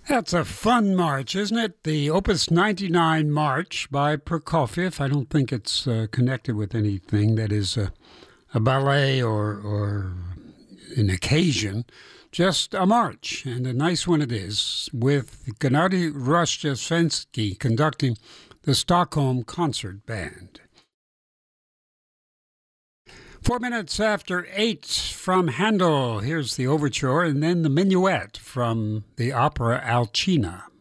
That's a fun march, isn't it? The Opus 99 March by Prokofiev. I don't think it's connected with anything that is a ballet or an occasion, just a march, and a nice one it is, with Gennady Rozhdestvensky conducting the Stockholm Concert Band. 4 minutes after 8 from Handel. Here's the overture and then the minuet from the opera Alcina.